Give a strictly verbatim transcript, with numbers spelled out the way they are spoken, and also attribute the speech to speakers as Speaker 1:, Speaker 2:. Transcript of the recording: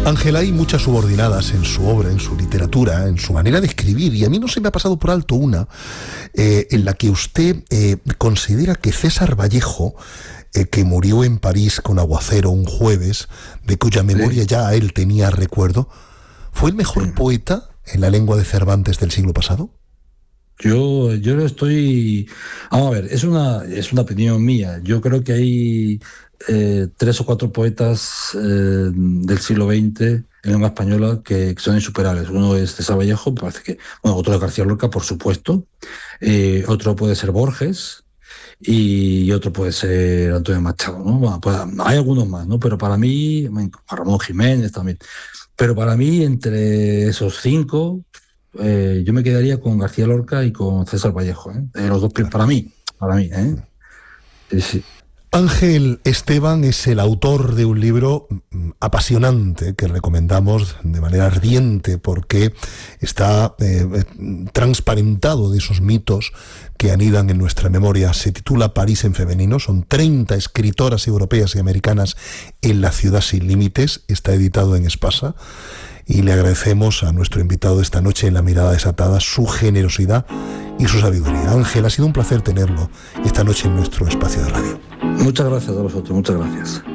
Speaker 1: Ángel, hay muchas subordinadas en su obra, en su literatura, en su manera de escribir, y a mí no se me ha pasado por alto una eh, en la que usted eh, considera que César Vallejo, eh, que murió en París con aguacero un jueves, de cuya memoria sí. ya él tenía recuerdo, ¿fue el mejor sí. poeta en la lengua de Cervantes del siglo pasado?
Speaker 2: Yo, yo lo estoy... Vamos a ver, es una, es una opinión mía. Yo creo que hay eh, tres o cuatro poetas eh, del siglo veinte en lengua española que, que son insuperables. Uno es César Vallejo, me parece que... Bueno, otro es García Lorca, por supuesto. Eh, otro puede ser Borges y otro puede ser Antonio Machado, ¿no? Bueno, pues, hay algunos más, ¿no? Pero para mí, Ramón Jiménez también. Pero para mí, entre esos cinco... Eh, yo me quedaría con García Lorca y con César Vallejo, ¿eh? Eh, los dos, para mí, para mí, ¿eh? Sí, sí.
Speaker 1: Ángel Esteban es el autor de un libro apasionante que recomendamos de manera ardiente porque está eh, transparentado de esos mitos que anidan en nuestra memoria. Se titula París en femenino, son treinta escritoras europeas y americanas en la ciudad sin límites, está editado en Espasa. Y le agradecemos a nuestro invitado de esta noche en La Mirada Desatada su generosidad y su sabiduría. Ángel, ha sido un placer tenerlo esta noche en nuestro espacio de radio.
Speaker 2: Muchas gracias a vosotros, muchas gracias.